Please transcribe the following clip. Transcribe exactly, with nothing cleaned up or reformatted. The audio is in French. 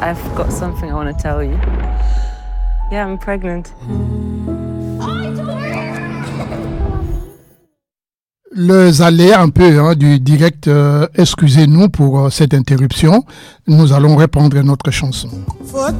I've got something I want to tell you. Yeah, I'm pregnant. Les allées un peu hein, du direct, euh, excusez-nous pour euh, cette interruption. Nous allons répondre à notre chanson. Faut